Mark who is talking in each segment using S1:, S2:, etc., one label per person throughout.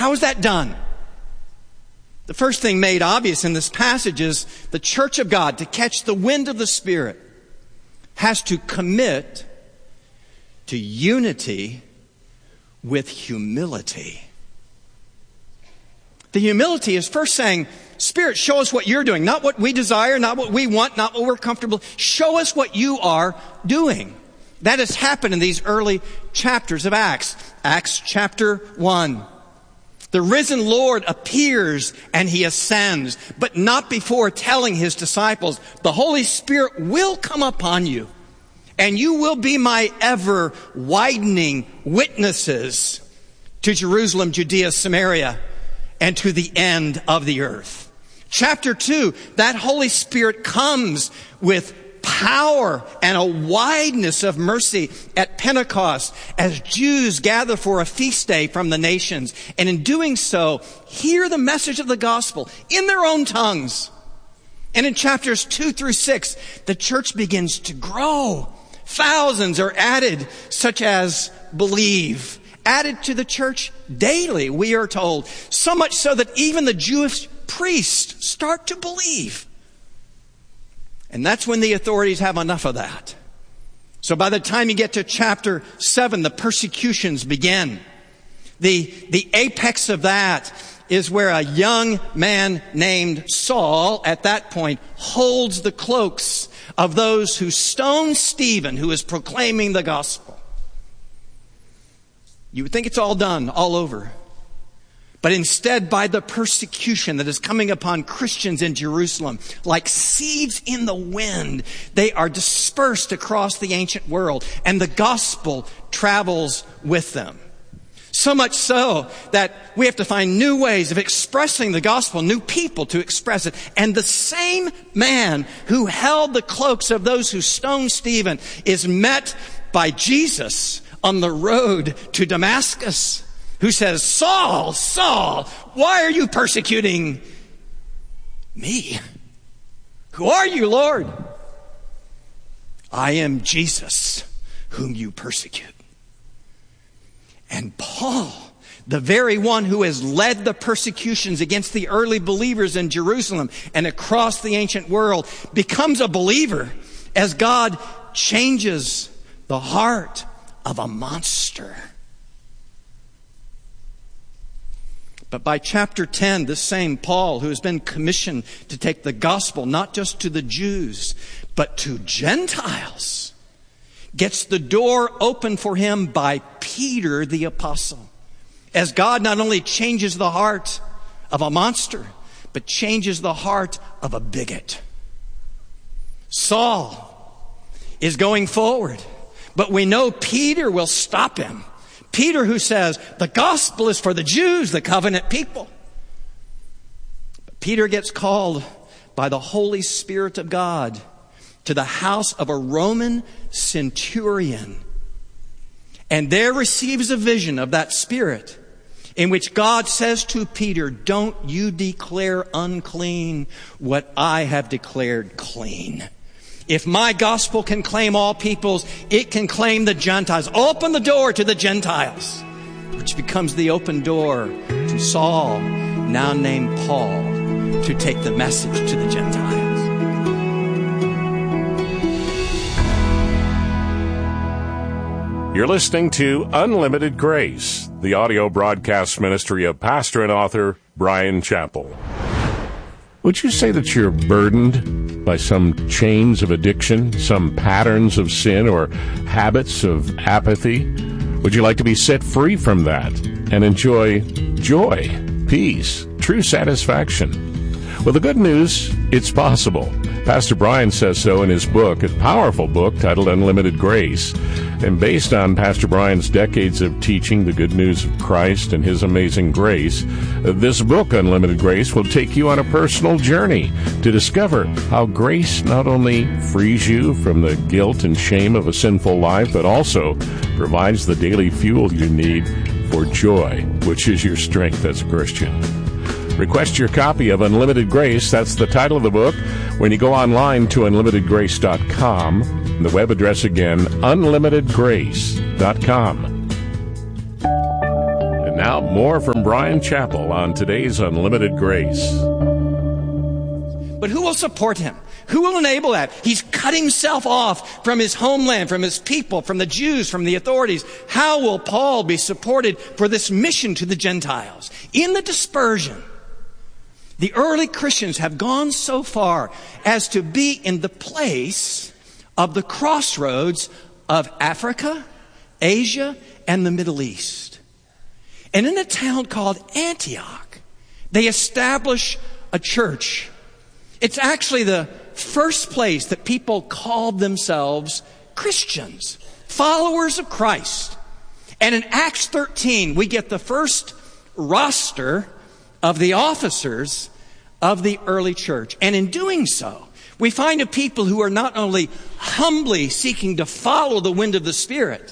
S1: How is that done? The first thing made obvious in this passage is the church of God, to catch the wind of the Spirit, has to commit to unity with humility. The humility is first saying, Spirit, show us what you're doing. Not what we desire, not what we want, not what we're comfortable. Show us what you are doing. That has happened in these early chapters of Acts. Acts chapter 1. The risen Lord appears and he ascends, but not before telling his disciples, the Holy Spirit will come upon you, and you will be my ever widening witnesses to Jerusalem, Judea, Samaria, and to the end of the earth. Chapter 2, that Holy Spirit comes with power and a wideness of mercy at Pentecost as Jews gather for a feast day from the nations. And in doing so, hear the message of the gospel in their own tongues. And in chapters 2 through 6, the church begins to grow. Thousands are added, such as believe. Added to the church daily, we are told. So much so that even the Jewish priests start to believe. And that's when the authorities have enough of that. So by the time you get to chapter 7, the persecutions begin. The apex of that is where a young man named Saul, at that point, holds the cloaks of those who stoned Stephen, who is proclaiming the gospel. You would think it's all done, all over. But instead, by the persecution that is coming upon Christians in Jerusalem, like seeds in the wind, they are dispersed across the ancient world, and the gospel travels with them. So much so that we have to find new ways of expressing the gospel, new people to express it. And the same man who held the cloaks of those who stoned Stephen is met by Jesus on the road to Damascus, who says, Saul, Saul, why are you persecuting me? Who are you, Lord? I am Jesus, whom you persecute. And Paul, the very one who has led the persecutions against the early believers in Jerusalem and across the ancient world, becomes a believer as God changes the heart of a monster. But by chapter 10, this same Paul, who has been commissioned to take the gospel not just to the Jews, but to Gentiles, gets the door open for him by Peter the apostle. As God not only changes the heart of a monster, but changes the heart of a bigot. Saul is going forward, but we know Peter will stop him. Peter, who says, the gospel is for the Jews, the covenant people. But Peter gets called by the Holy Spirit of God to the house of a Roman centurion. And there receives a vision of that Spirit in which God says to Peter, don't you declare unclean what I have declared clean. If my gospel can claim all peoples, it can claim the Gentiles. Open the door to the Gentiles, which becomes the open door to Saul, now named Paul, to take the message to the Gentiles.
S2: You're listening to Unlimited Grace, the audio broadcast ministry of pastor and author Bryan Chapell. Would you say that you're burdened by some chains of addiction, some patterns of sin, or habits of apathy? Would you like to be set free from that and enjoy joy, peace, true satisfaction? Well, the good news, it's possible. Pastor Bryan says so in his book, a powerful book titled Unlimited Grace. And based on Pastor Bryan's decades of teaching the good news of Christ and His amazing grace, this book, Unlimited Grace, will take you on a personal journey to discover how grace not only frees you from the guilt and shame of a sinful life, but also provides the daily fuel you need for joy, which is your strength as a Christian. Request your copy of Unlimited Grace. That's the title of the book. When you go online to unlimitedgrace.com, the web address again, unlimitedgrace.com. And Now, more from Bryan Chapell on today's Unlimited Grace.
S1: But who will support him? Who will enable that? He's cut himself off from his homeland, from his people, from the Jews, from the authorities. How will Paul be supported for this mission to the Gentiles? In the dispersion, the early Christians have gone so far as to be in the place of the crossroads of Africa, Asia, and the Middle East. And in a town called Antioch, they establish a church. It's actually the first place that people called themselves Christians, followers of Christ. And in Acts 13, we get the first roster of the officers of the early church. And in doing so, we find a people who are not only humbly seeking to follow the wind of the Spirit,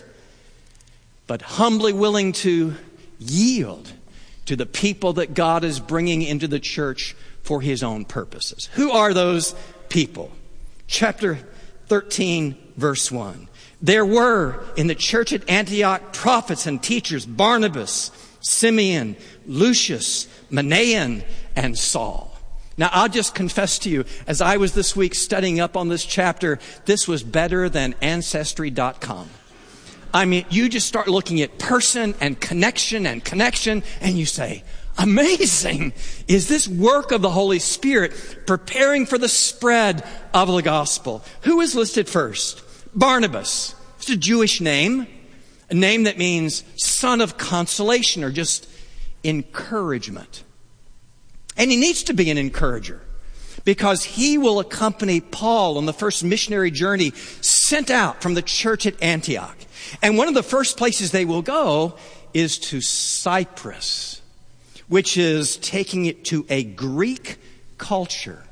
S1: but humbly willing to yield to the people that God is bringing into the church for his own purposes. Who are those people? Chapter 13, verse 1. There were in the church at Antioch prophets and teachers, Barnabas, Simeon, Lucius, Manaen, and Saul. Now, I'll just confess to you, as I was this week studying up on this chapter, this was better than Ancestry.com. I mean, you just start looking at person and connection, and you say, amazing is this work of the Holy Spirit preparing for the spread of the gospel. Who is listed first? Barnabas. It's a Jewish name, a name that means son of consolation or just encouragement. And he needs to be an encourager because he will accompany Paul on the first missionary journey sent out from the church at Antioch. And one of the first places they will go is to Cyprus, which is taking it to a Greek culture.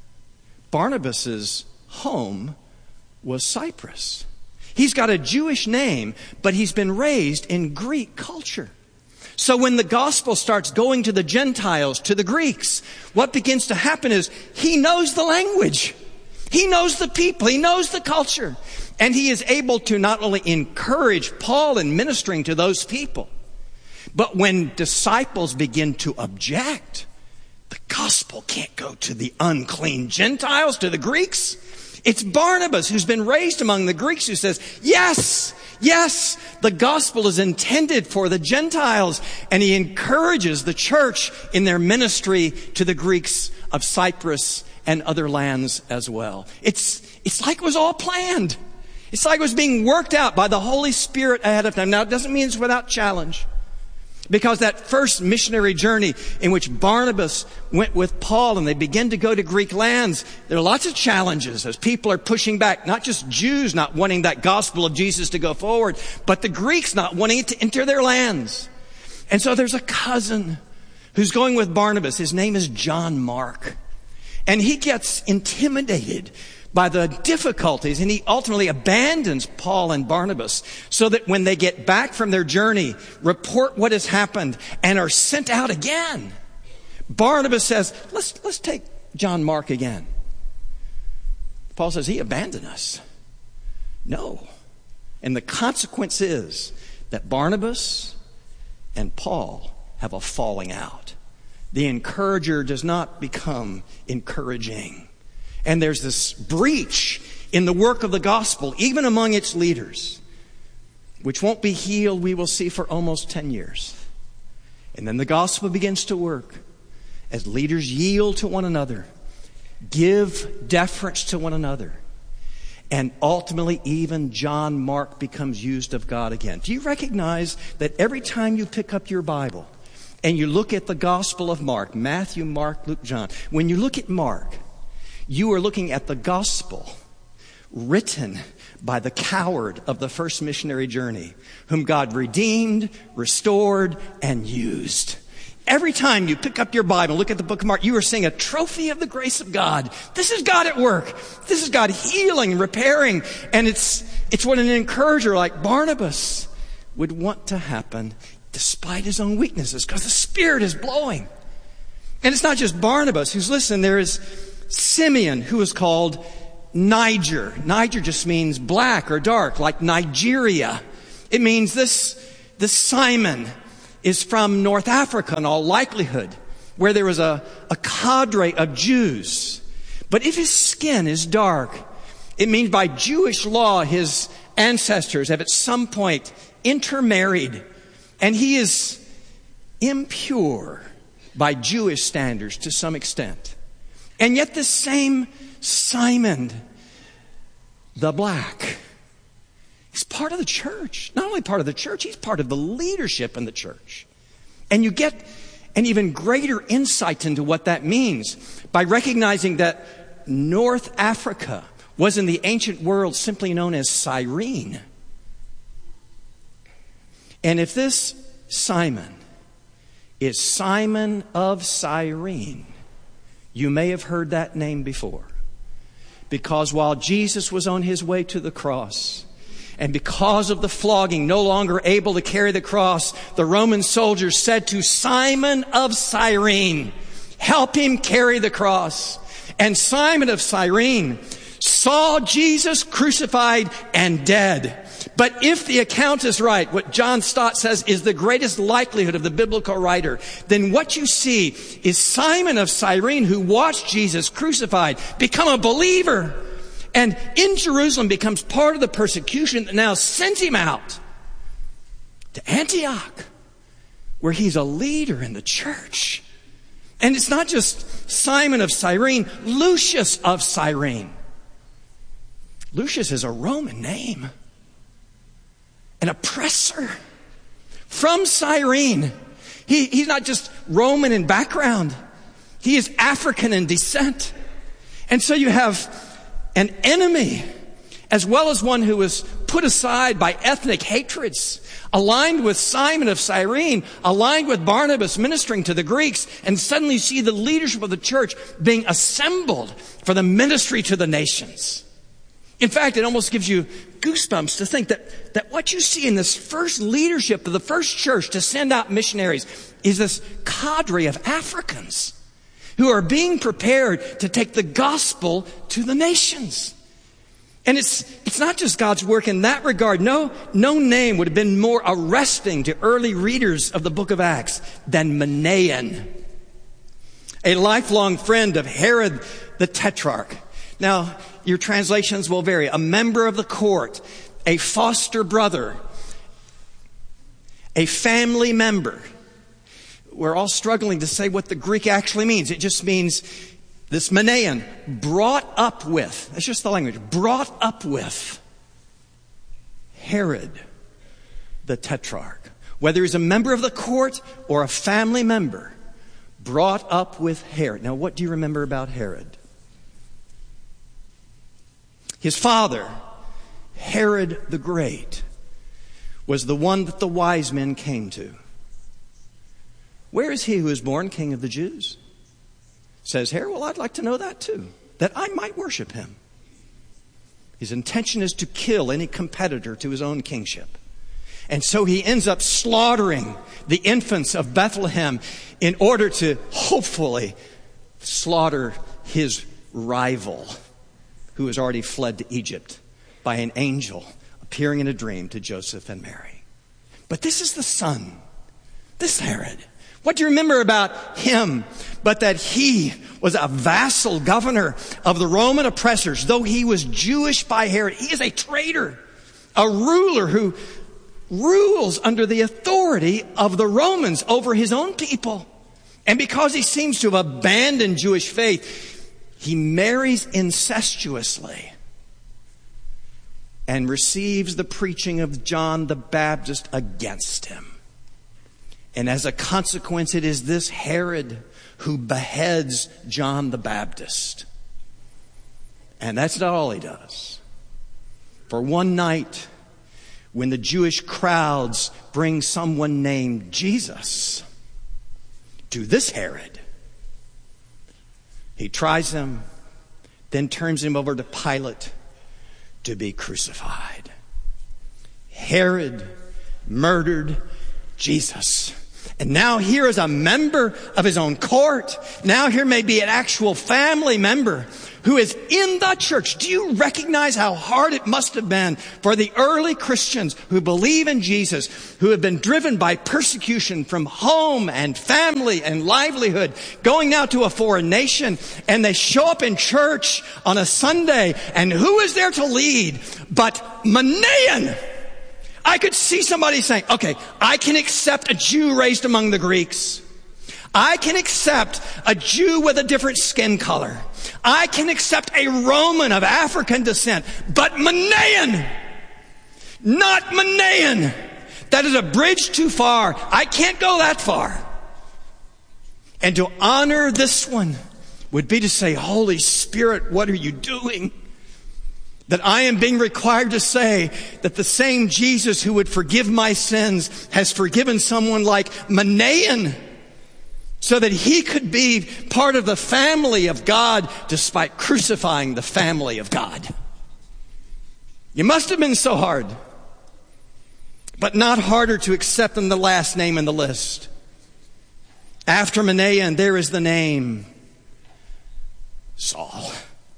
S1: Barnabas's home was Cyprus. He's got a Jewish name, but he's been raised in Greek culture. So when the gospel starts going to the Gentiles, to the Greeks, what begins to happen is he knows the language. He knows the people. He knows the culture. And he is able to not only encourage Paul in ministering to those people, but when disciples begin to object, the gospel can't go to the unclean Gentiles, to the Greeks. It's Barnabas, who's been raised among the Greeks, who says, yes, the gospel is intended for the Gentiles. And he encourages the church in their ministry to the Greeks of Cyprus and other lands as well. It's like it was all planned. It's like it was being worked out by the Holy Spirit ahead of time. Now, it doesn't mean it's without challenge. Because that first missionary journey in which Barnabas went with Paul and they begin to go to Greek lands, there are lots of challenges as people are pushing back. Not just Jews not wanting that gospel of Jesus to go forward, but the Greeks not wanting it to enter their lands. And so there's a cousin who's going with Barnabas. His name is John Mark. And he gets intimidated by the difficulties, and he ultimately abandons Paul and Barnabas so that when they get back from their journey, report what has happened and are sent out again. Barnabas says, let's take John Mark again. Paul says, he abandoned us. No. And the consequence is that Barnabas and Paul have a falling out. The encourager does not become encouraging. And there's this breach in the work of the gospel, even among its leaders, which won't be healed, we will see, for almost 10 years. And then the gospel begins to work as leaders yield to one another, give deference to one another, and ultimately even John Mark becomes used of God again. Do you recognize that every time you pick up your Bible and you look at the gospel of Mark, Matthew, Mark, Luke, John, when you look at Mark, you are looking at the gospel written by the coward of the first missionary journey, whom God redeemed, restored, and used. Every time you pick up your Bible, look at the book of Mark, you are seeing a trophy of the grace of God. This is God at work. This is God healing and repairing. And it's what an encourager like Barnabas would want to happen despite his own weaknesses, because the Spirit is blowing. And it's not just Barnabas who's listening. There is Simeon, who is called Niger. Niger just means black or dark, like Nigeria. It means this Simon is from North Africa in all likelihood, where there was a cadre of Jews. But if his skin is dark, it means by Jewish law his ancestors have at some point intermarried, and he is impure by Jewish standards to some extent. And yet this same Simon the Black, he's part of the church. Not only part of the church, he's part of the leadership in the church. And you get an even greater insight into what that means by recognizing that North Africa was in the ancient world simply known as Cyrene. And if this Simon is Simon of Cyrene, you may have heard that name before. Because while Jesus was on his way to the cross, and because of the flogging, no longer able to carry the cross, the Roman soldiers said to Simon of Cyrene, help him carry the cross. And Simon of Cyrene saw Jesus crucified and dead. But if the account is right, what John Stott says is the greatest likelihood of the biblical writer, then what you see is Simon of Cyrene, who watched Jesus crucified, become a believer. And in Jerusalem becomes part of the persecution that now sends him out to Antioch, where he's a leader in the church. And it's not just Simon of Cyrene, Lucius of Cyrene. Lucius is a Roman name. An oppressor from Cyrene. He's not just Roman in background. He is African in descent. And so you have an enemy, as well as one who was put aside by ethnic hatreds, aligned with Simon of Cyrene, aligned with Barnabas ministering to the Greeks, and suddenly you see the leadership of the church being assembled for the ministry to the nations. In fact, it almost gives you goosebumps to think that what you see in this first leadership of the first church to send out missionaries is this cadre of Africans who are being prepared to take the gospel to the nations. And it's not just God's work in that regard. No name would have been more arresting to early readers of the book of Acts than Manaen, a lifelong friend of Herod the Tetrarch. Now, your translations will vary. A member of the court, a foster brother, a family member. We're all struggling to say what the Greek actually means. It just means this Manaen, brought up with. That's just the language. Brought up with Herod the Tetrarch. Whether he's a member of the court or a family member, brought up with Herod. Now, what do you remember about Herod? His father, Herod the Great, was the one that the wise men came to. Where is he who is born King of the Jews? Says Herod, well, I'd like to know that too, that I might worship him. His intention is to kill any competitor to his own kingship. And so he ends up slaughtering the infants of Bethlehem in order to hopefully slaughter his rival, who has already fled to Egypt by an angel appearing in a dream to Joseph and Mary. But this is the son, this Herod. What do you remember about him? But that he was a vassal governor of the Roman oppressors. Though he was Jewish by Herod, he is a traitor, a ruler who rules under the authority of the Romans over his own people. And because he seems to have abandoned Jewish faith, he marries incestuously and receives the preaching of John the Baptist against him. And as a consequence, it is this Herod who beheads John the Baptist. And that's not all he does. For one night, when the Jewish crowds bring someone named Jesus to this Herod, he tries him, then turns him over to Pilate to be crucified. Herod murdered Jesus. And now here is a member of his own court. Now here may be an actual family member who is in the church. Do you recognize how hard it must have been for the early Christians who believe in Jesus, who have been driven by persecution from home and family and livelihood, going now to a foreign nation, and they show up in church on a Sunday, and who is there to lead but Manaen? I could see somebody saying, okay, I can accept a Jew raised among the Greeks. I can accept a Jew with a different skin color. I can accept a Roman of African descent. But Manaen, not Manaen. That is a bridge too far. I can't go that far. And to honor this one would be to say, Holy Spirit, what are you doing? That I am being required to say that the same Jesus who would forgive my sins has forgiven someone like Manaen, so that he could be part of the family of God despite crucifying the family of God. You must have been so hard, but not harder to accept than the last name in the list. After Manaen, there is the name Saul.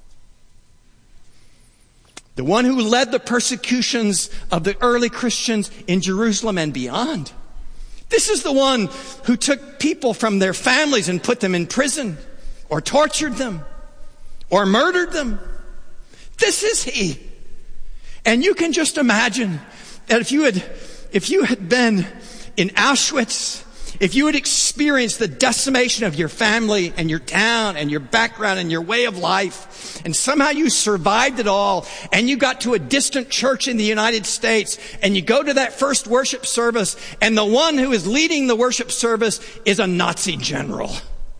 S1: The one who led the persecutions of the early Christians in Jerusalem and beyond. This is the one who took people from their families and put them in prison, or tortured them, or murdered them. This is he. And you can just imagine that if you had been in Auschwitz, if you had experienced the decimation of your family and your town and your background and your way of life, and somehow you survived it all, and you got to a distant church in the United States, and you go to that first worship service, and the one who is leading the worship service is a Nazi general.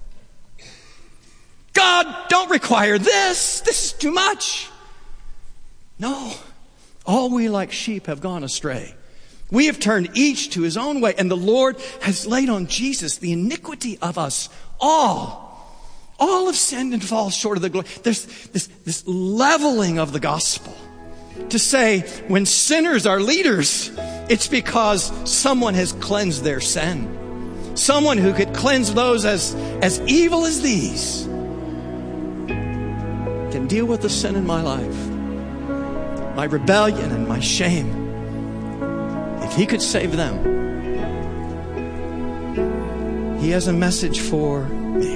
S1: God, don't require this. This is too much. No. All we like sheep have gone astray. We have turned each to his own way, and the Lord has laid on Jesus the iniquity of us all. All have sinned and fall short of the glory. There's this leveling of the gospel to say when sinners are leaders, it's because someone has cleansed their sin. Someone who could cleanse those as evil as these can deal with the sin in my life, my rebellion and my shame. If he could save them, he has a message for me.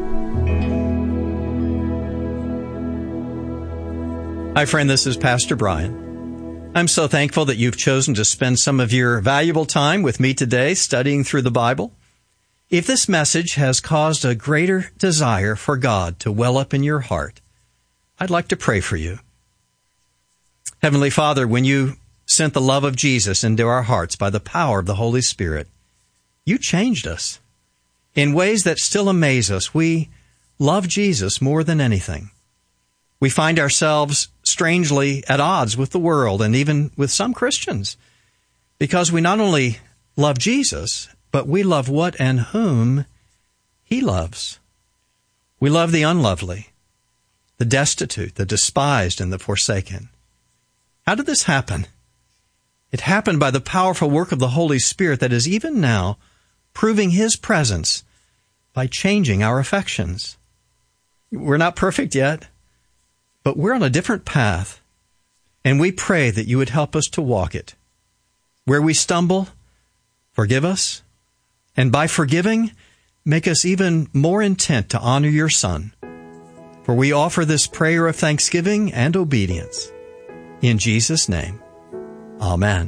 S1: Hi, friend, this is Pastor Brian. I'm so thankful that you've chosen to spend some of your valuable time with me today studying through the Bible. If this message has caused a greater desire for God to well up in your heart, I'd like to pray for you. Heavenly Father, when you sent the love of Jesus into our hearts by the power of the Holy Spirit, you changed us in ways that still amaze us. We love Jesus more than anything. We find ourselves strangely at odds with the world and even with some Christians because we not only love Jesus, but we love what and whom he loves. We love the unlovely, the destitute, the despised, and the forsaken. How did this happen? It happened by the powerful work of the Holy Spirit that is even now proving his presence by changing our affections. We're not perfect yet, but we're on a different path, and we pray that you would help us to walk it. Where we stumble, forgive us, and by forgiving, make us even more intent to honor your Son. For we offer this prayer of thanksgiving and obedience. In Jesus' name. Amen.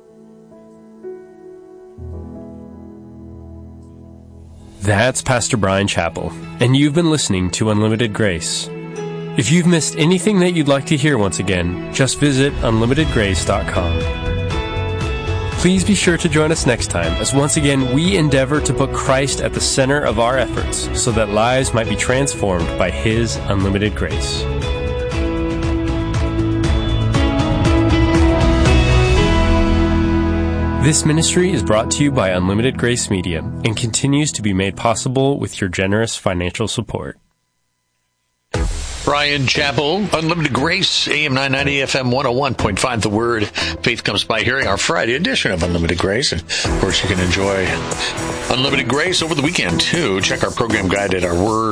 S3: That's Pastor Brian Chappell, and you've been listening to Unlimited Grace. If you've missed anything that you'd like to hear once again, just visit unlimitedgrace.com. Please be sure to join us next time as once again we endeavor to put Christ at the center of our efforts so that lives might be transformed by his unlimited grace. This ministry is brought to you by Unlimited Grace Media and continues to be made possible with your generous financial support.
S4: Brian Chappell, Unlimited Grace, AM 990, FM 101.5, The Word. Faith comes by hearing, our Friday edition of Unlimited Grace. And, of course, you can enjoy Unlimited Grace over the weekend, too. Check our program guide at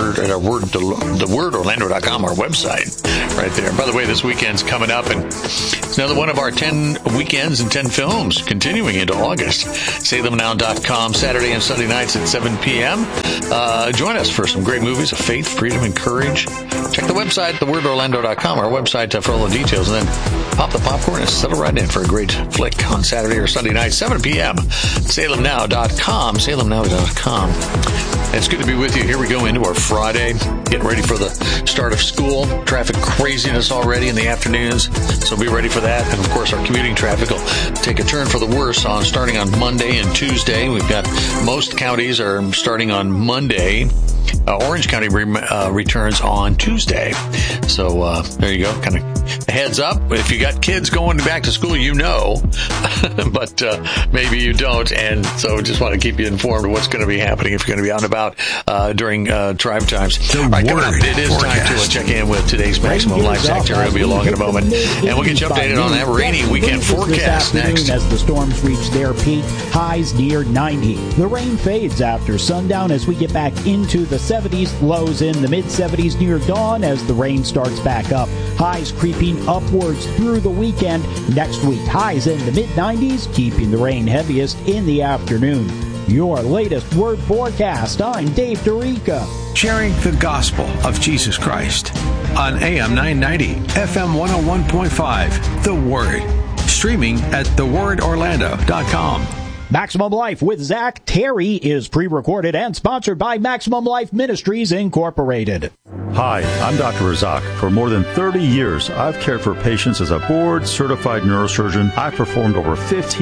S4: thewordorlando.com, our website, right there. By the way, this weekend's coming up, and it's another one of our 10 weekends and 10 films continuing into August. SalemNow.com, Saturday and Sunday nights at 7 p.m. Join us for some great movies of faith, freedom, and courage. Check the website, thewordorlando.com, our website for all the details, and then pop the popcorn and settle right in for a great flick on Saturday or Sunday night, 7 p.m. SalemNow.com, SalemNow.com. It's good to be with you. Here we go into our Friday, getting ready for the start of school. Traffic craziness already in the afternoons, so be ready for that. And, of course, our commuting traffic will take a turn for the worse starting on Monday and Tuesday. We've got most counties are starting on Monday. Orange County returns on Tuesday. So there you go. Kind of a heads up. If you got kids going back to school, you know, but maybe you don't. And so just want to keep you informed of what's going to be happening if you're going to be out and about during drive times. All right, coming up, it is time to check in with today's Maximum Life. Zach Terry will be along in a moment. And we'll get you updated on that rainy weekend forecast next.
S5: As the storms reach their peak, highs near 90. The rain fades after sundown as we get back into the 70s, lows in the mid-70s near dawn as the rain starts back up. Highs creeping upwards through the weekend. Next week, highs in the mid-90s, keeping the rain heaviest in the afternoon. Your latest word forecast. I'm Dave Dorica.
S6: Sharing the gospel of Jesus Christ on AM 990, FM 101.5, The Word. Streaming at thewordorlando.com.
S5: Maximum Life with Zach Terry is pre-recorded and sponsored by Maximum Life Ministries, Incorporated.
S7: Hi, I'm Dr. Razak. For more than 30 years, I've cared for patients as a board-certified neurosurgeon. I've performed over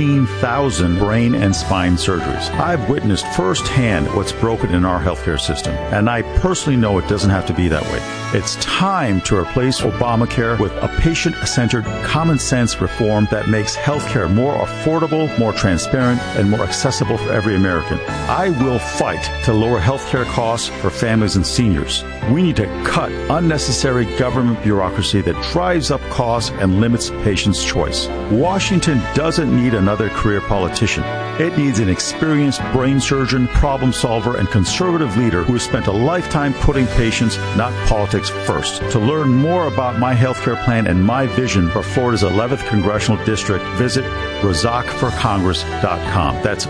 S7: 15,000 brain and spine surgeries. I've witnessed firsthand what's broken in our healthcare system, and I personally know it doesn't have to be that way. It's time to replace Obamacare with a patient-centered, common-sense reform that makes healthcare more affordable, more transparent, and more accessible for every American. I will fight to lower healthcare costs for families and seniors. We need to cut unnecessary government bureaucracy that drives up costs and limits patients' choice. Washington doesn't need another career politician. It needs an experienced brain surgeon, problem solver, and conservative leader who has spent a lifetime putting patients, not politics, first. To learn more about my healthcare plan and my vision for Florida's 11th Congressional District, visit RazakForCongress.com. That's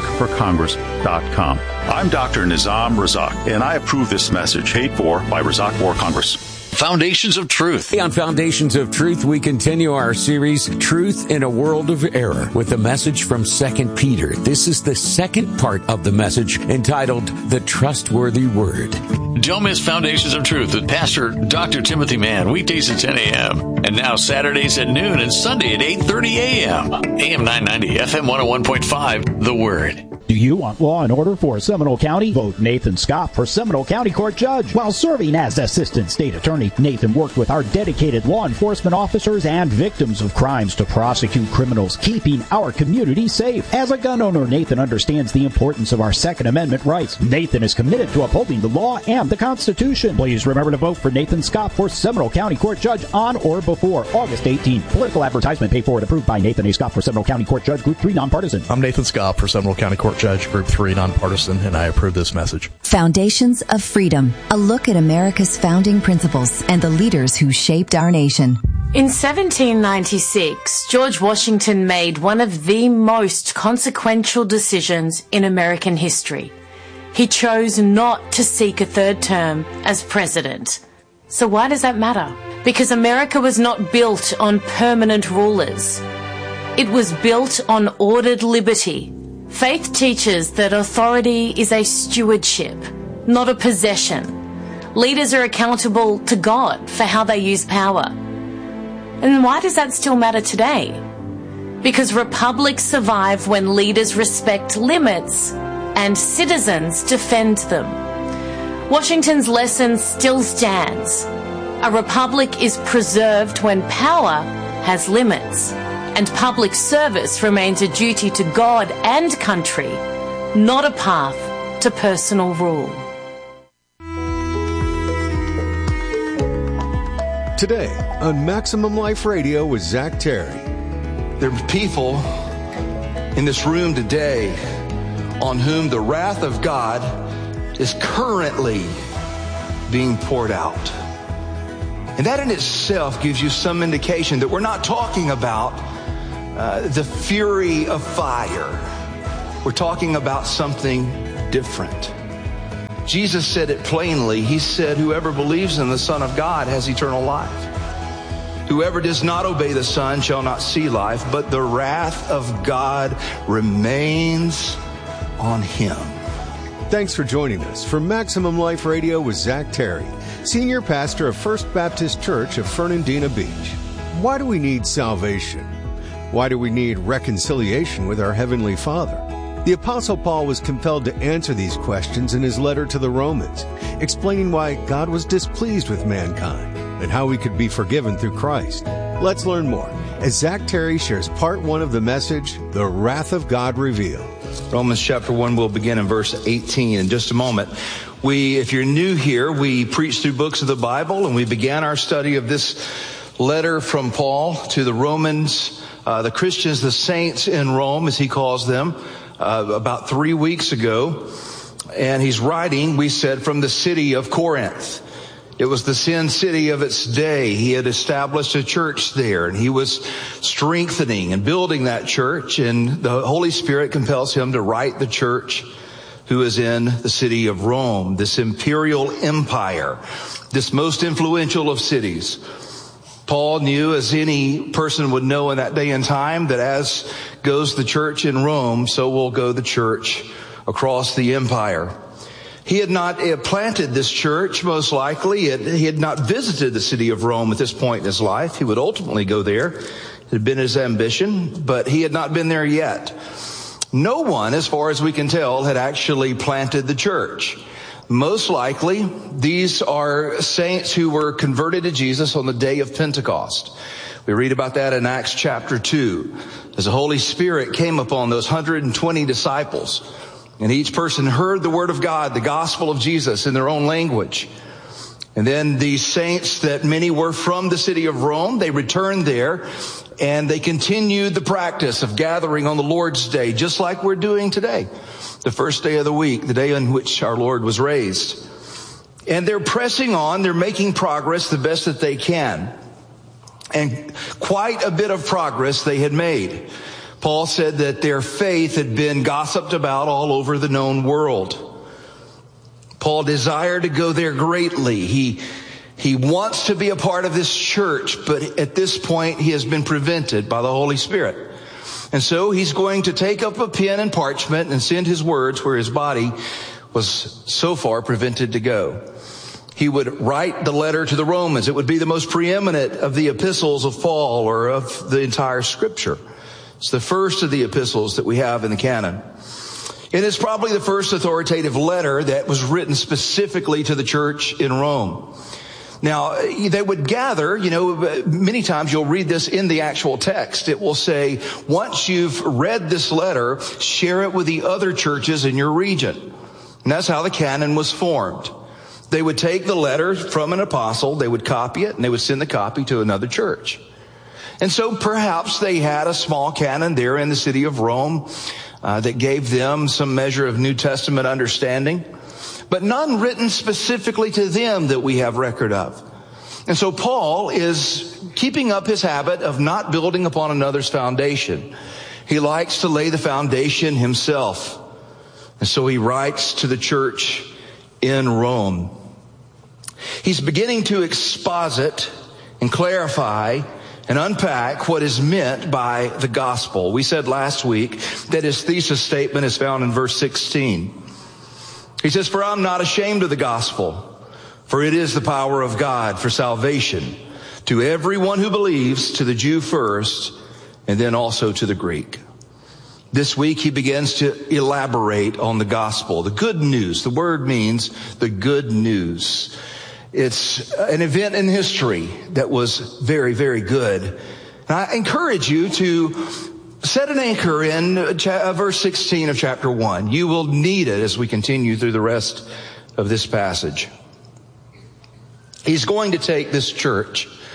S7: RazakForCongress.com. I'm Dr. Nizam Razak, and I approve this message paid for by Razak for Congress.
S4: Foundations of Truth.
S8: On Foundations of Truth, we continue our series, Truth in a World of Error, with a message from 2 Peter. This is the second part of the message entitled, The Trustworthy Word.
S4: Don't miss Foundations of Truth with Pastor Dr. Timothy Mann, weekdays at 10 a.m. And now Saturdays at noon and Sunday at 8:30 a.m. AM 990, FM 101.5, The Word.
S5: Do you want law and order for Seminole County? Vote Nathan Scott for Seminole County Court Judge. While serving as Assistant State Attorney, Nathan worked with our dedicated law enforcement officers and victims of crimes to prosecute criminals, keeping our community safe. As a gun owner, Nathan understands the importance of our Second Amendment rights. Nathan is committed to upholding the law and the Constitution. Please remember to vote for Nathan Scott for Seminole County Court Judge on or before August 18th. Political advertisement paid for and approved by Nathan A. Scott for Seminole County Court Judge, Group 3, Nonpartisan.
S9: I'm Nathan Scott for Seminole County Court Judge, Group 3, Nonpartisan, and I approve this message.
S10: Foundations of Freedom, a look at America's founding principles and the leaders who shaped our nation.
S11: In 1796, George Washington made one of the most consequential decisions in American history. He chose not to seek a third term as president. So why does that matter? Because America was not built on permanent rulers. It was built on ordered liberty. Faith teaches that authority is a stewardship, not a possession. Leaders are accountable to God for how they use power. And why does that still matter today? Because republics survive when leaders respect limits and citizens defend them. Washington's lesson still stands. A republic is preserved when power has limits. And public service remains a duty to God and country, not a path to personal rule.
S12: Today on Maximum Life Radio with Zach Terry.
S13: There are people in this room today on whom the wrath of God is currently being poured out. And that in itself gives you some indication that we're not talking about the fury of fire. We're talking about something different. Jesus said it plainly. He said, whoever believes in the Son of God has eternal life. Whoever does not obey the Son shall not see life, but the wrath of God remains on him.
S12: Thanks for joining us for Maximum Life Radio with Zach Terry, Senior Pastor of First Baptist Church of Fernandina Beach. Why do we need salvation? Why do we need reconciliation with our Heavenly Father? The Apostle Paul was compelled to answer these questions in his letter to the Romans, explaining why God was displeased with mankind and how we could be forgiven through Christ. Let's learn more as Zach Terry shares part 1 of the message, The Wrath of God Revealed.
S13: Romans chapter 1 will begin in verse 18 in just a moment. If you're new here, we preach through books of the Bible, and we began our study of this letter from Paul to the Romans, the Christians, the saints in Rome, as he calls them, about 3 weeks ago. And he's writing, we said, from the city of Corinth. It was the sin city of its day. He had established a church there, and he was strengthening and building that church. And the Holy Spirit compels him to write the church who is in the city of Rome, this imperial empire, this most influential of cities. Paul knew, as any person would know in that day and time, that as goes the church in Rome, so will go the church across the empire. He had not planted this church, most likely. He had not visited the city of Rome at this point in his life. He would ultimately go there. It had been his ambition, but he had not been there yet. No one, as far as we can tell, had actually planted the church. Most likely, these are saints who were converted to Jesus on the day of Pentecost. We read about that in Acts chapter 2, as the Holy Spirit came upon those 120 disciples, and each person heard the word of God, the gospel of Jesus, in their own language. And then these saints, that many were from the city of Rome, they returned there, and they continued the practice of gathering on the Lord's Day, just like we're doing today, the first day of the week, the day on which our Lord was raised. And they're pressing on, they're making progress the best that they can. And quite a bit of progress they had made. Paul said that their faith had been gossiped about all over the known world. Paul desired to go there greatly. He wants to be a part of this church, but at this point he has been prevented by the Holy Spirit. And so he's going to take up a pen and parchment and send his words where his body was so far prevented to go. He would write the letter to the Romans. It would be the most preeminent of the epistles of Paul, or of the entire scripture. It's the first of the epistles that we have in the canon. It is probably the first authoritative letter that was written specifically to the church in Rome. Now, they would gather, many times you'll read this in the actual text. It will say, once you've read this letter, share it with the other churches in your region. And that's how the canon was formed. They would take the letter from an apostle, they would copy it, and they would send the copy to another church. And so perhaps they had a small canon there in the city of Rome that gave them some measure of New Testament understanding, but none written specifically to them that we have record of. And so Paul is keeping up his habit of not building upon another's foundation. He likes to lay the foundation himself. And so he writes to the church in Rome. He's beginning to exposit and clarify and unpack what is meant by the gospel. We said last week that his thesis statement is found in verse 16. He says, "For I'm not ashamed of the gospel, for it is the power of God for salvation to everyone who believes, to the Jew first, and then also to the Greek." This week he begins to elaborate on the gospel, the good news. The word means the good news. It's an event in history that was very, very good. And I encourage you to set an anchor in verse 16 of chapter 1. You will need it as we continue through the rest of this passage. He's going to take this church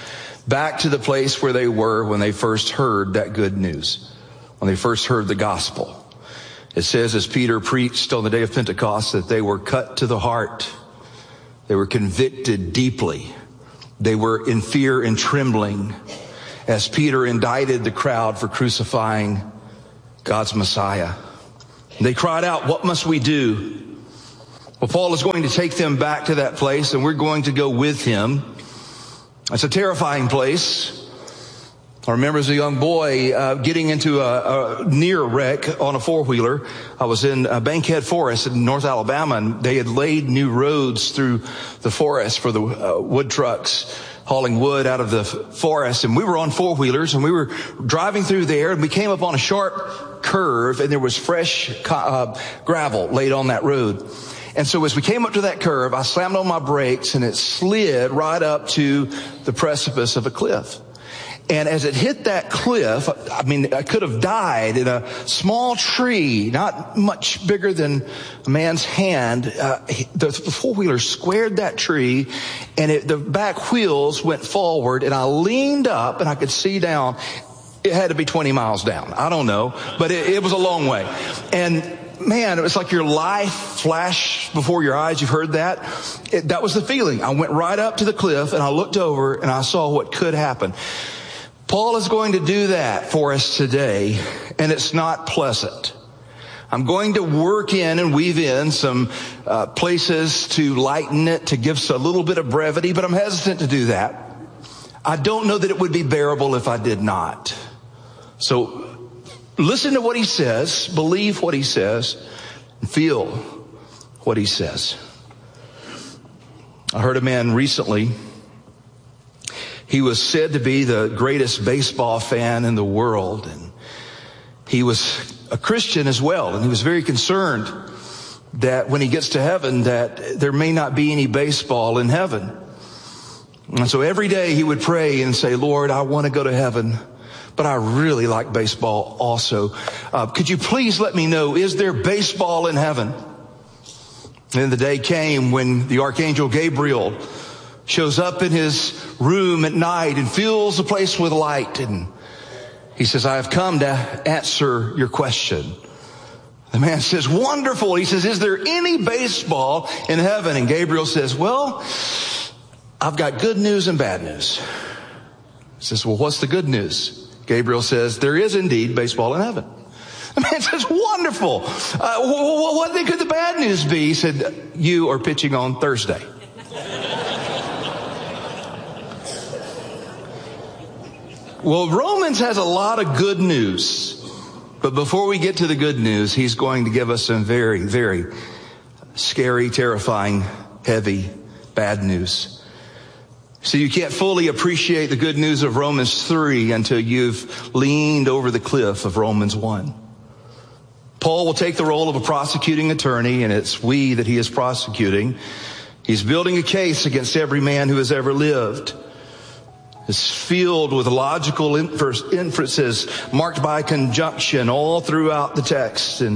S13: back to the place where they were when they first heard that good news, when they first heard the gospel. It says, as Peter preached on the day of Pentecost, that they were cut to the heart. They were convicted deeply. They were in fear and trembling as Peter indicted the crowd for crucifying God's Messiah. They cried out, what must we do? Well, Paul is going to take them back to that place, and we're going to go with him. It's a terrifying place. I remember as a young boy getting into a near wreck on a four-wheeler. I was in Bankhead Forest in North Alabama, and they had laid new roads through the forest for the wood trucks hauling wood out of the forest. And we were on four-wheelers, and we were driving through there, and we came up on a sharp curve, and there was fresh gravel laid on that road. And so as we came up to that curve, I slammed on my brakes, and it slid right up to the precipice of a cliff. And as it hit that cliff, I could have died in a small tree, not much bigger than a man's hand. The four-wheeler squared that tree, and the back wheels went forward, and I leaned up, and I could see down. It had to be 20 miles down. I don't know, but it was a long way. And man, it was like your life flashed before your eyes. You've heard that? That was the feeling. I went right up to the cliff, and I looked over, and I saw what could happen. Paul is going to do that for us today, and it's not pleasant. I'm going to work in and weave in some places to lighten it, to give us a little bit of brevity, but I'm hesitant to do that. I don't know that it would be bearable if I did not. So listen to what he says, believe what he says, and feel what he says. I heard a man recently. He was said to be the greatest baseball fan in the world, and he was a Christian as well, and he was very concerned that when he gets to heaven that there may not be any baseball in heaven. And so every day he would pray and say, Lord, I want to go to heaven, but I really like baseball also. Could you please let me know, is there baseball in heaven? And then the day came when the Archangel Gabriel shows up in his room at night and fills the place with light. And he says, I have come to answer your question. The man says, wonderful. He says, is there any baseball in heaven? And Gabriel says, well, I've got good news and bad news. He says, well, what's the good news? Gabriel says, there is indeed baseball in heaven. The man says, wonderful. What could the bad news be? He said, you are pitching on Thursday. Well, Romans has a lot of good news, but before we get to the good news, he's going to give us some very, very scary, terrifying, heavy, bad news. So you can't fully appreciate the good news of Romans 3 until you've leaned over the cliff of Romans 1. Paul will take the role of a prosecuting attorney, and it's we that he is prosecuting. He's building a case against every man who has ever lived. It's filled with logical inferences marked by conjunction all throughout the text. And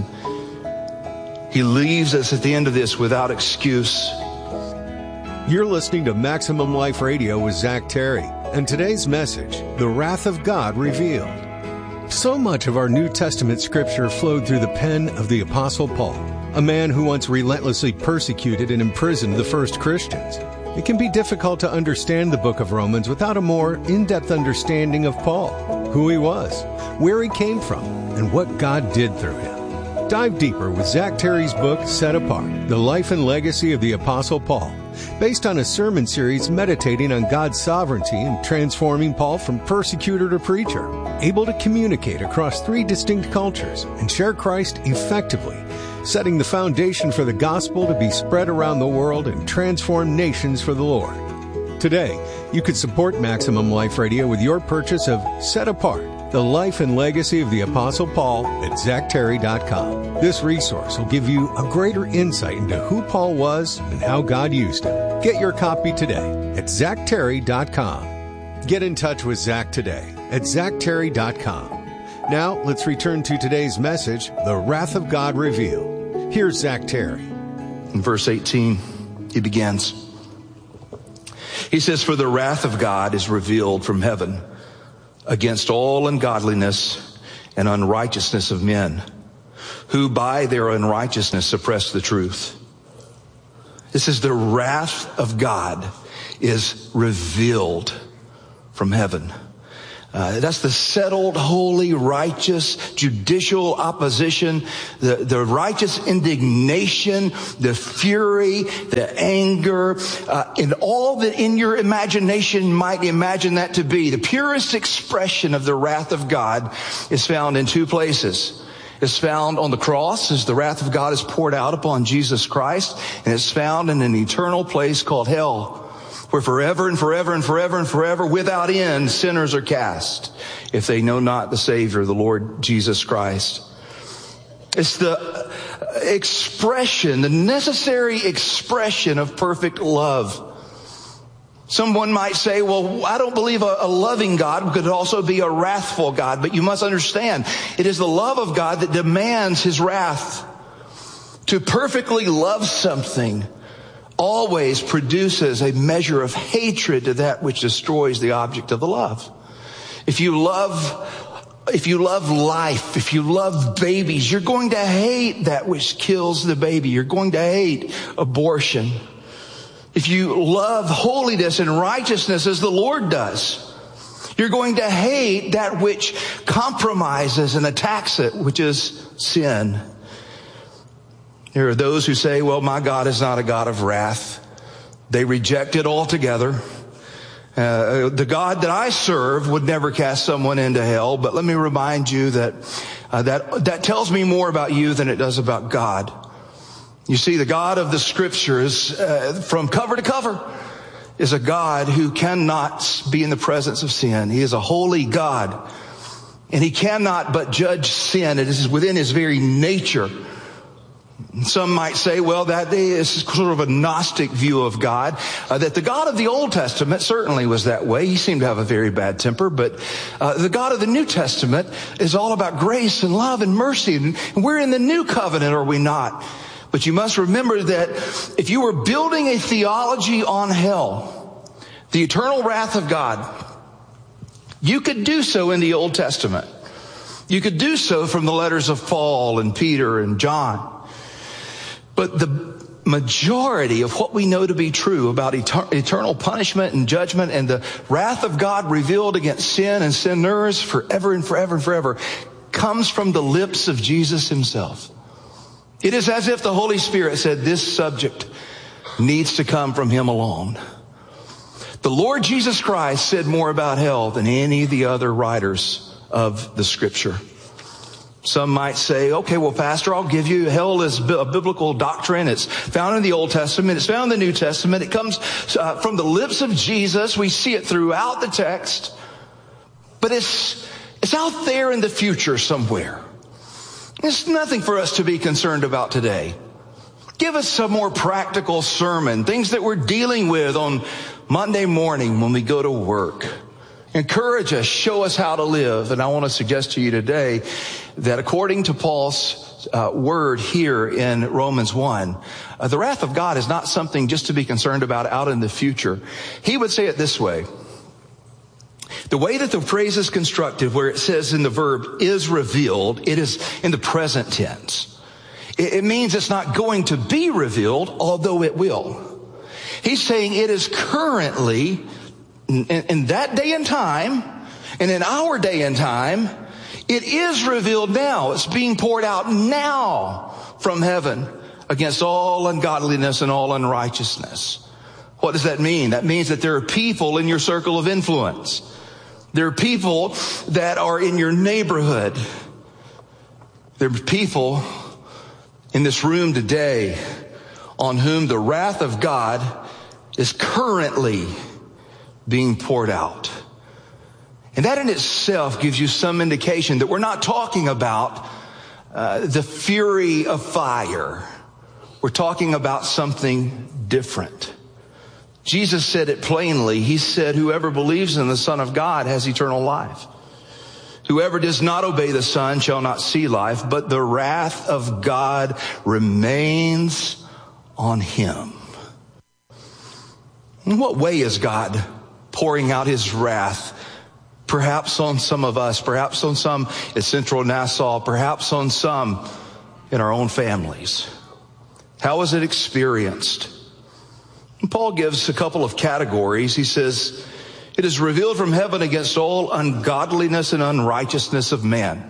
S13: he leaves us at the end of this without excuse.
S12: You're listening to Maximum Life Radio with Zach Terry. And today's message, The Wrath of God Revealed. So much of our New Testament scripture flowed through the pen of the Apostle Paul, a man who once relentlessly persecuted and imprisoned the first Christians. It can be difficult to understand the book of Romans without a more in-depth understanding of Paul, who he was, where he came from, and what God did through him. Dive deeper with Zach Terry's book, Set Apart, The Life and Legacy of the Apostle Paul, based on a sermon series meditating on God's sovereignty and transforming Paul from persecutor to preacher, able to communicate across 3 distinct cultures and share Christ effectively, setting the foundation for the gospel to be spread around the world and transform nations for the Lord. Today, you could support Maximum Life Radio with your purchase of Set Apart, The Life and Legacy of the Apostle Paul at ZachTerry.com. This resource will give you a greater insight into who Paul was and how God used him. Get your copy today at ZachTerry.com. Get in touch with Zach today at ZachTerry.com. Now, let's return to today's message, The Wrath of God Revealed. Here's Zach Terry.
S13: In verse 18, he begins. He says, for the wrath of God is revealed from heaven against all ungodliness and unrighteousness of men, who by their unrighteousness suppress the truth. This is the wrath of God is revealed from heaven. That's the settled, holy, righteous, judicial opposition, the righteous indignation, the fury, the anger, and all that in your imagination might imagine that to be. The purest expression of the wrath of God is found in two places. It's found on the cross as the wrath of God is poured out upon Jesus Christ, and it's found in an eternal place called hell, where forever and forever and forever and forever without end sinners are cast if they know not the Savior, the Lord Jesus Christ. It's the expression, the necessary expression of perfect love. Someone might say, well, I don't believe a loving God could also be a wrathful God. But you must understand, it is the love of God that demands his wrath. To perfectly love something always produces a measure of hatred to that which destroys the object of the love. If you love life, if you love babies, you're going to hate that which kills the baby. You're going to hate abortion. If you love holiness and righteousness as the Lord does, you're going to hate that which compromises and attacks it, which is sin. There are those who say, well, my God is not a God of wrath. They reject it altogether. The God that I serve would never cast someone into hell. But let me remind you that tells me more about you than it does about God. You see, the God of the Scriptures, from cover to cover, is a God who cannot be in the presence of sin. He is a holy God, and he cannot but judge sin. It is within his very nature. Some might say, well, that is sort of a Gnostic view of God, that the God of the Old Testament certainly was that way. He seemed to have a very bad temper, but the God of the New Testament is all about grace and love and mercy, and we're in the new covenant, are we not? But you must remember that if you were building a theology on hell, the eternal wrath of God, you could do so in the Old Testament. You could do so from the letters of Paul and Peter and John. But the majority of what we know to be true about eternal punishment and judgment and the wrath of God revealed against sin and sinners forever and forever and forever comes from the lips of Jesus himself. It is as if the Holy Spirit said this subject needs to come from him alone. The Lord Jesus Christ said more about hell than any of the other writers of the Scripture. Some might say, okay, well, Pastor, I'll give you hell is a biblical doctrine. It's found in the Old Testament. It's found in the New Testament. It comes from the lips of Jesus. We see it throughout the text. But it's out there in the future somewhere. It's nothing for us to be concerned about today. Give us some more practical sermon, things that we're dealing with on Monday morning when we go to work. Encourage us, show us how to live. And I want to suggest to you today that according to Paul's word here in Romans 1, the wrath of God is not something just to be concerned about out in the future. He would say it this way. The way that the phrase is constructed, where it says in the verb is revealed, it is in the present tense. It means it's not going to be revealed, although it will. He's saying it is currently, in that day and time, and in our day and time, it is revealed now. It's being poured out now from heaven against all ungodliness and all unrighteousness. What does that mean? That means that there are people in your circle of influence. There are people that are in your neighborhood. There are people in this room today on whom the wrath of God is currently being poured out. And that in itself gives you some indication that we're not talking about the fury of fire. We're talking about something different. Jesus said it plainly. He said, whoever believes in the Son of God has eternal life. Whoever does not obey the Son shall not see life, but the wrath of God remains on him. In what way is God pouring out his wrath? Perhaps on some of us, perhaps on some at Central Nassau, perhaps on some in our own families. How is it experienced? And Paul gives a couple of categories. He says, it is revealed from heaven against all ungodliness and unrighteousness of man.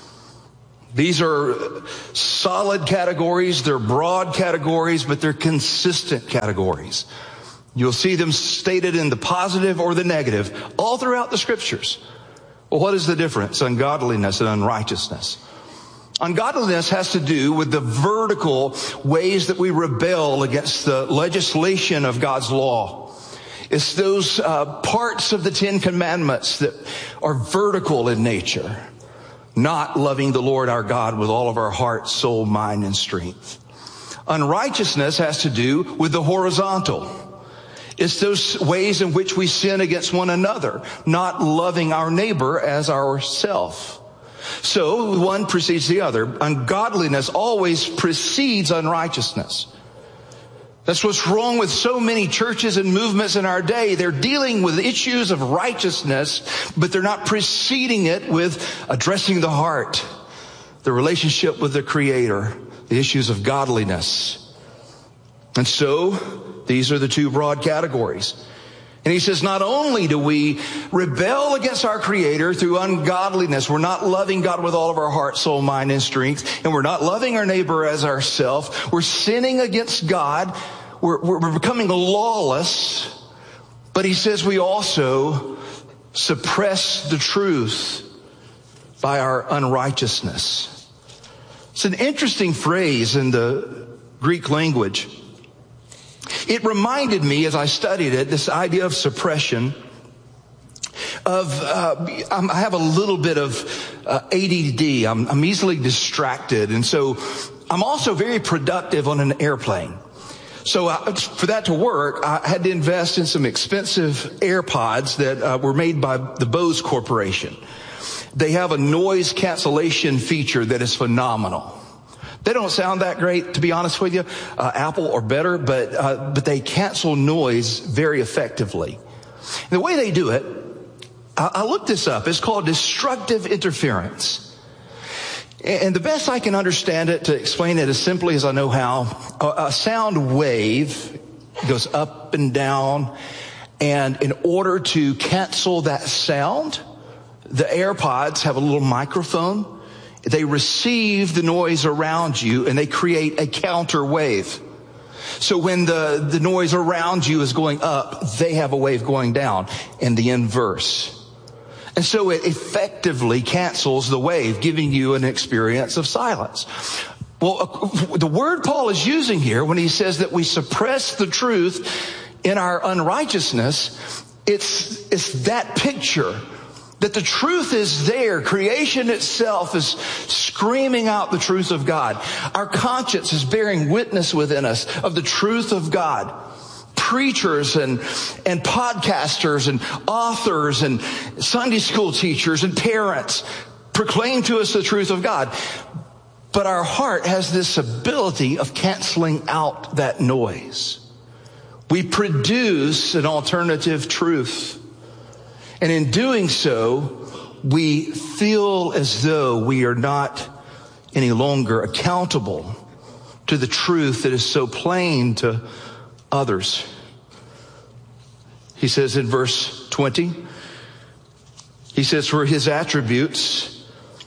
S13: These are solid categories, they're broad categories, but they're consistent categories. You'll see them stated in the positive or the negative all throughout the scriptures. Well, what is the difference? Ungodliness and unrighteousness. Ungodliness has to do with the vertical ways that we rebel against the legislation of God's law. It's those parts of the Ten Commandments that are vertical in nature, not loving the Lord our God with all of our heart, soul, mind, and strength. Unrighteousness has to do with the horizontal. It's those ways in which we sin against one another, not loving our neighbor as ourself. So one precedes the other. Ungodliness always precedes unrighteousness. That's what's wrong with so many churches and movements in our day. They're dealing with issues of righteousness, but they're not preceding it with addressing the heart, the relationship with the Creator, the issues of godliness. And so these are the two broad categories. And he says, not only do we rebel against our Creator through ungodliness, we're not loving God with all of our heart, soul, mind, and strength, and we're not loving our neighbor as ourselves. We're sinning against God. We're becoming lawless. But he says we also suppress the truth by our unrighteousness. It's an interesting phrase in the Greek language. It reminded me as I studied it, this idea of suppression of, I have a little bit of ADD. I'm easily distracted. And so I'm also very productive on an airplane. So for that to work, I had to invest in some expensive AirPods that were made by the Bose Corporation. They have a noise cancellation feature that is phenomenal. They don't sound that great, to be honest with you, Apple or better, but they cancel noise very effectively. And the way they do it, I looked this up. It's called destructive interference. And the best I can understand it, to explain it as simply as I know how, a sound wave goes up and down, and in order to cancel that sound, the AirPods have a little microphone. They receive the noise around you and they create a counter wave. So when the noise around you is going up, they have a wave going down, and the inverse. And so it effectively cancels the wave, giving you an experience of silence. Well, the word Paul is using here when he says that we suppress the truth in our unrighteousness, it's that picture. That the truth is there. Creation itself is screaming out the truth of God. Our conscience is bearing witness within us of the truth of God. Preachers and podcasters and authors and Sunday school teachers and parents proclaim to us the truth of God. But our heart has this ability of canceling out that noise. We produce an alternative truth. And in doing so, we feel as though we are not any longer accountable to the truth that is so plain to others. He says in verse 20, he says, for his attributes,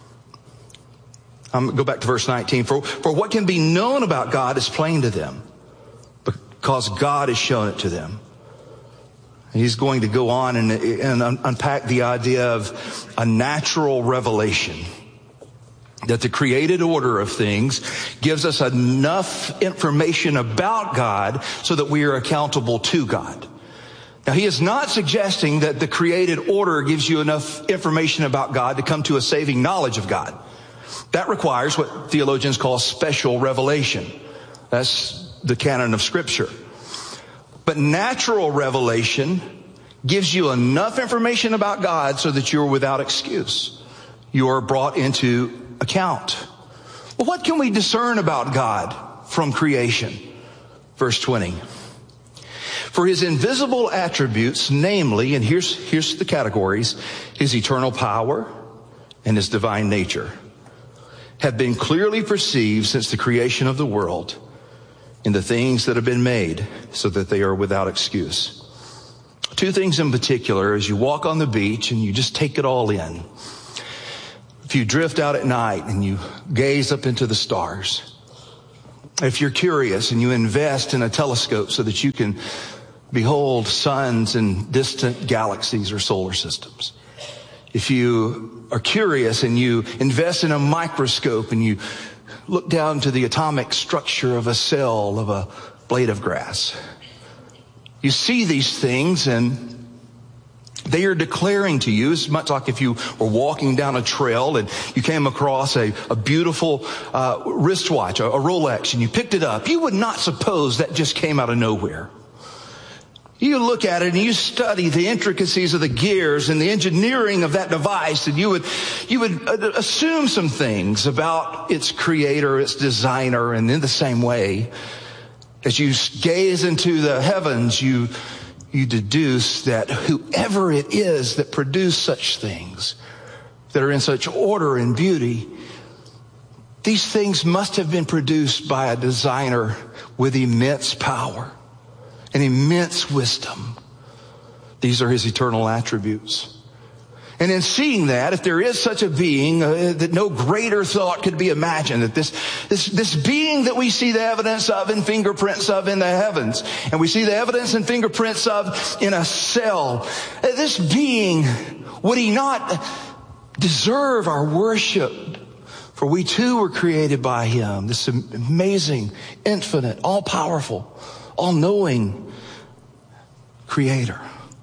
S13: go back to verse 19, for what can be known about God is plain to them, because God has shown it to them. He's going to go on and unpack the idea of a natural revelation. That the created order of things gives us enough information about God so that we are accountable to God. Now, he is not suggesting that the created order gives you enough information about God to come to a saving knowledge of God. That requires what theologians call special revelation. That's the canon of Scripture. But natural revelation gives you enough information about God so that you're without excuse. You are brought into account. Well, what can we discern about God from creation? Verse 20. For his invisible attributes, namely, and here's the categories, his eternal power and his divine nature, have been clearly perceived since the creation of the world in the things that have been made, so that they are without excuse. Two things in particular as you walk on the beach and you just take it all in. If you drift out at night and you gaze up into the stars, if you're curious and you invest in a telescope so that you can behold suns and distant galaxies or solar systems, if you are curious and you invest in a microscope and you look down to the atomic structure of a cell of a blade of grass, you see these things and they are declaring to you, it's much like if you were walking down a trail and you came across a beautiful wristwatch, a Rolex, and you picked it up. You would not suppose that just came out of nowhere. You look at it and you study the intricacies of the gears and the engineering of that device, and you would assume some things about its creator, its designer, and in the same way, as you gaze into the heavens, you deduce that whoever it is that produced such things that are in such order and beauty, these things must have been produced by a designer with immense power and immense wisdom. These are his eternal attributes. And in seeing that, if there is such a being, that no greater thought could be imagined, that this being that we see the evidence of and fingerprints of in the heavens, and we see the evidence and fingerprints of in a cell, this being, would he not deserve our worship? For we too were created by him, this amazing, infinite, all-powerful, all-knowing creator.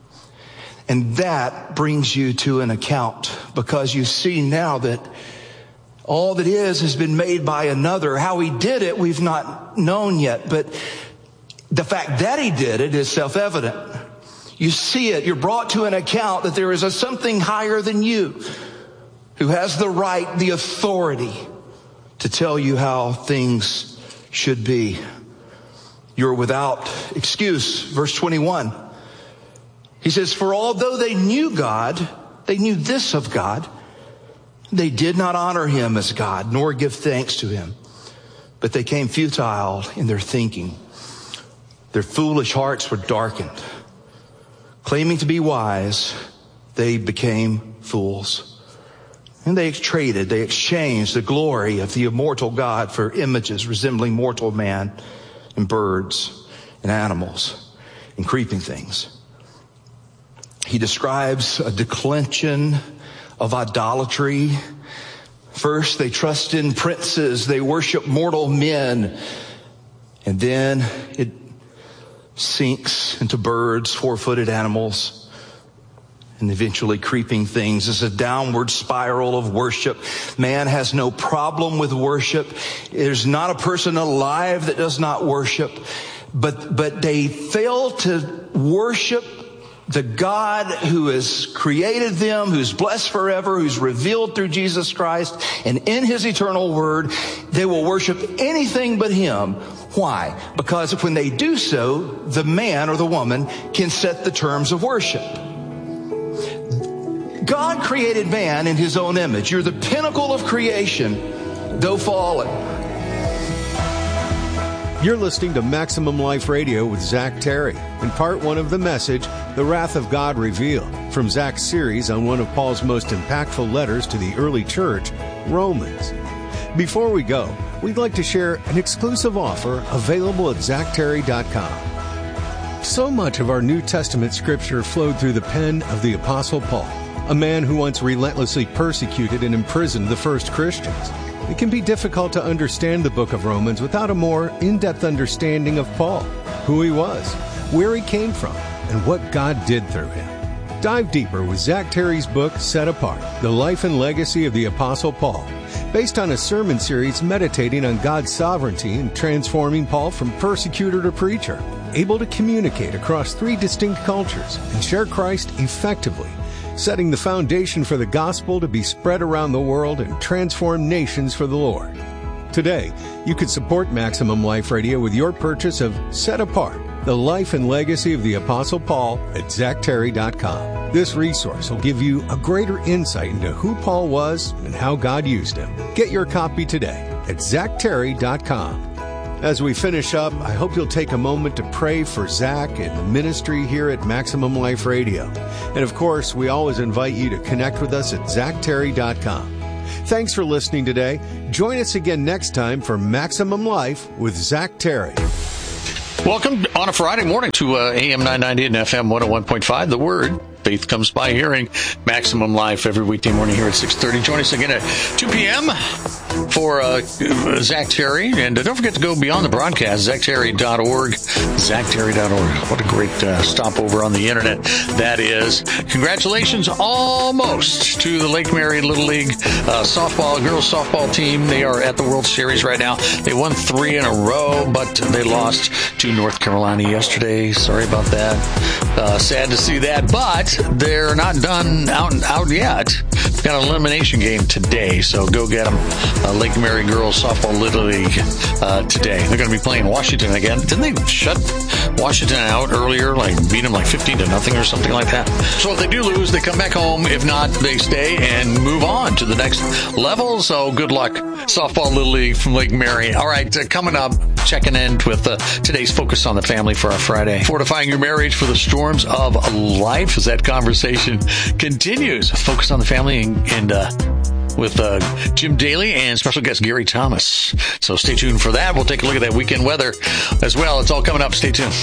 S13: And that brings you to an account, because you see now that all that is has been made by another. How he did it, we've not known yet, but the fact that he did it is self-evident. You see it, you're brought to an account that there is something higher than you who has the right, the authority to tell you how things should be. You're without excuse. Verse 21. He says, for although they knew God, they knew this of God, they did not honor him as God, nor give thanks to him. But they became futile in their thinking. Their foolish hearts were darkened. Claiming to be wise, they became fools. And they exchanged the glory of the immortal God for images resembling mortal man and birds and animals and creeping things. He describes a declension of idolatry. First, they trust in princes. They worship mortal men. And then it sinks into birds, four-footed animals, and eventually creeping things. It's a downward spiral of worship. Man has no problem with worship. There's not a person alive that does not worship. But they fail to worship the God who has created them, who's blessed forever, who's revealed through Jesus Christ, and in his eternal word, they will worship anything but him. Why? Because when they do so, the man or the woman can set the terms of worship. God created man in his own image. You're the pinnacle of creation, though fallen.
S12: You're listening to Maximum Life Radio with Zach Terry, in part one of the message, The Wrath of God Revealed, from Zach's series on one of Paul's most impactful letters to the early church, Romans. Before we go, we'd like to share an exclusive offer available at ZachTerry.com. So much of our New Testament scripture flowed through the pen of the Apostle Paul, a man who once relentlessly persecuted and imprisoned the first Christians. It can be difficult to understand the book of Romans without a more in-depth understanding of Paul, who he was, where he came from, and what God did through him. Dive deeper with Zach Terry's book, Set Apart, The Life and Legacy of the Apostle Paul, based on a sermon series meditating on God's sovereignty in transforming Paul from persecutor to preacher, able to communicate across 3 distinct cultures and share Christ effectively, setting the foundation for the gospel to be spread around the world and transform nations for the Lord. Today, you could support Maximum Life Radio with your purchase of Set Apart, The Life and Legacy of the Apostle Paul at ZachTerry.com. This resource will give you a greater insight into who Paul was and how God used him. Get your copy today at ZachTerry.com. As we finish up, I hope you'll take a moment to pray for Zach and the ministry here at Maximum Life Radio. And of course, we always invite you to connect with us at ZachTerry.com. Thanks for listening today. Join us again next time for Maximum Life with Zach Terry.
S4: Welcome on a Friday morning to AM 990 and FM 101.5, The Word. Faith comes by hearing. Maximum Life every weekday morning here at 6:30. Join us again at 2 p.m. for Zach Terry. And don't forget to go beyond the broadcast, ZachTerry.org. ZachTerry.org. What a great stopover on the internet that is. Congratulations almost to the Lake Mary Little League girls softball team. They are at the World Series right now. They won 3 in a row, but they lost to North Carolina yesterday. Sorry about that. Sad to see that. But they're not done out yet. Got an elimination game today, so go get them. Lake Mary Girls Softball Little League today. They're going to be playing Washington again. Didn't they shut Washington out earlier, beat them 15-0 or something like that? So if they do lose, they come back home. If not, they stay and move on to the next level. So good luck, Softball Little League from Lake Mary. All right, coming up, checking in with today's Focus on the Family for our Friday. Fortifying your marriage for the storms of life as that conversation continues. Focus on the Family and with Jim Daly and special guest Gary Thomas. So stay tuned for that. We'll take a look at that weekend weather as well. It's all coming up. Stay tuned.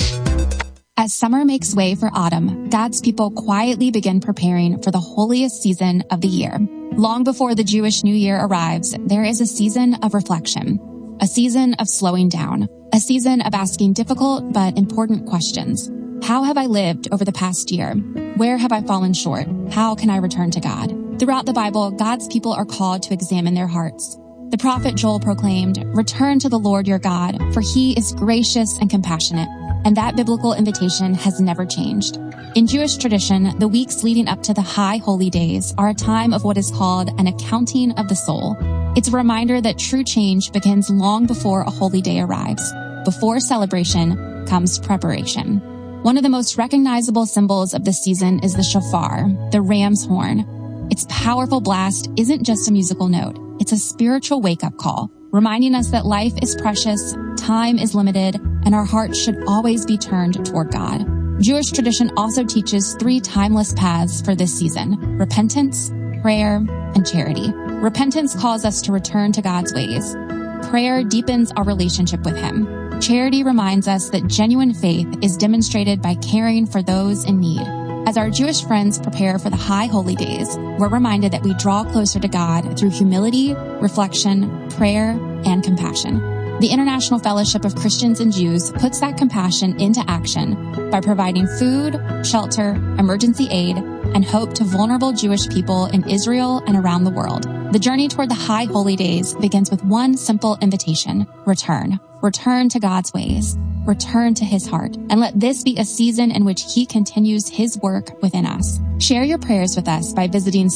S14: As summer makes way for autumn, God's people quietly begin preparing for the holiest season of the year. Long before the Jewish New Year arrives, there is a season of reflection, a season of slowing down, a season of asking difficult but important questions. How have I lived over the past year? Where have I fallen short? How can I return to God? Throughout the Bible, God's people are called to examine their hearts. The prophet Joel proclaimed, "Return to the Lord your God, for he is gracious and compassionate." And that biblical invitation has never changed. In Jewish tradition, the weeks leading up to the high holy days are a time of what is called an accounting of the soul. It's a reminder that true change begins long before a holy day arrives. Before celebration comes preparation. One of the most recognizable symbols of this season is the shofar, the ram's horn. Its powerful blast isn't just a musical note. It's a spiritual wake-up call, reminding us that life is precious, time is limited, and our hearts should always be turned toward God. Jewish tradition also teaches 3 timeless paths for this season: repentance, prayer, and charity. Repentance calls us to return to God's ways. Prayer deepens our relationship with Him. Charity reminds us that genuine faith is demonstrated by caring for those in need. As our Jewish friends prepare for the high holy days, we're reminded that we draw closer to God through humility, reflection, prayer, and compassion. The International Fellowship of Christians and Jews puts that compassion into action by providing food, shelter, emergency aid, and hope to vulnerable Jewish people in Israel and around the world. The journey toward the high holy days begins with one simple invitation: return. Return to God's ways. Return to His heart. And let this be a season in which He continues His work within us. Share your prayers with us by visiting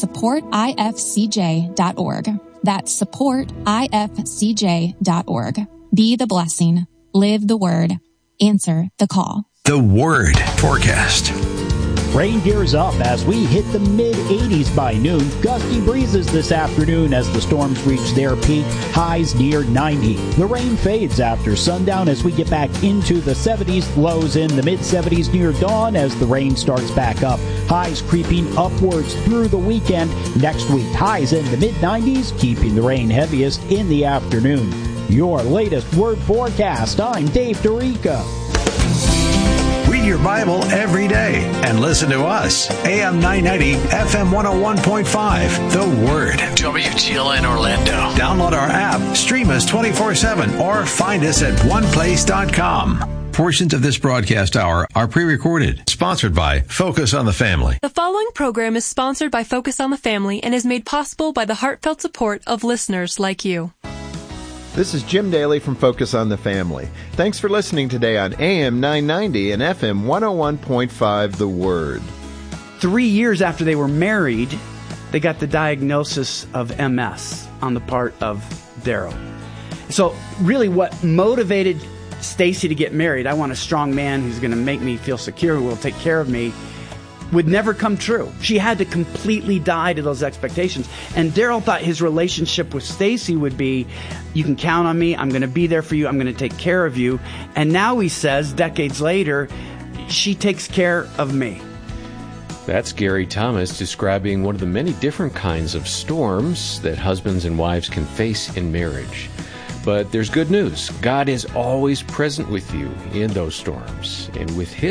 S14: supportifcj.org. That's supportifcj.org. Be the blessing. Live the Word. Answer the call.
S6: The Word forecast.
S5: Rain gears up as we hit the mid-80s by noon. Gusty breezes this afternoon as the storms reach their peak, highs near 90. The rain fades after sundown as we get back into the 70s, lows in the mid-70s near dawn as the rain starts back up. Highs creeping upwards through the weekend. Next week, highs in the mid-90s, keeping the rain heaviest in the afternoon. Your latest Word forecast. I'm Dave Dorica.
S6: Read your Bible every day and listen to us. AM 990, FM 101.5, The Word.
S4: WTLN Orlando.
S6: Download our app, stream us 24/7, or find us at oneplace.com. Portions of this broadcast hour are pre-recorded. Sponsored by Focus on the Family.
S15: The following program is sponsored by Focus on the Family and is made possible by the heartfelt support of listeners like you.
S16: This is Jim Daly from Focus on the Family. Thanks for listening today on AM 990 and FM 101.5 The Word.
S17: 3 years after they were married, they got the diagnosis of MS on the part of Daryl. So really what motivated Stacy to get married, I want a strong man who's going to make me feel secure, who will take care of me, would never come true. She had to completely die to those expectations. And Daryl thought his relationship with Stacy would be, you can count on me, I'm going to be there for you, I'm going to take care of you. And now he says, decades later, she takes care of me.
S18: That's Gary Thomas describing one of the many different kinds of storms that husbands and wives can face in marriage. But there's good news. God is always present with you in those storms. And with His